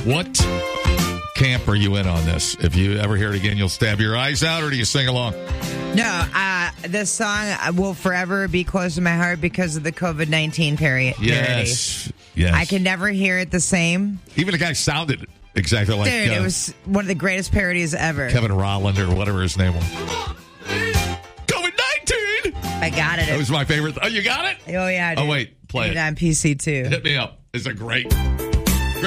What camp are you in on this? If you ever hear it again, you'll stab your eyes out, or do you sing along? No, this song will forever be close to my heart because of the COVID-19 parody. Yes. I can never hear it the same. Even the guy sounded exactly like... Dude, it was one of the greatest parodies ever. Kevin Rolland or whatever his name was. COVID-19! I got it. That was my favorite. Oh, you got it? Oh, yeah, dude. Oh, wait. Play it. on PC, too. Hit me up. It's a great...